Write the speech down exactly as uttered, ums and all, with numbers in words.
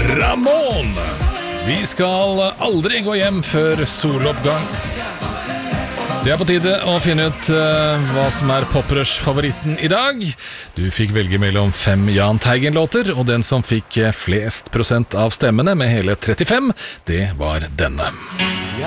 Ramón. Vi skal aldri gå hjem før soloppgang. Det er på tide å finne ut uh, hva som er Poprush-favoritten i dag. Du fikk velge mellom fem Jahn Teigen-låter, og den som fikk flest prosent av stemmene med hele trettifem, det var denne.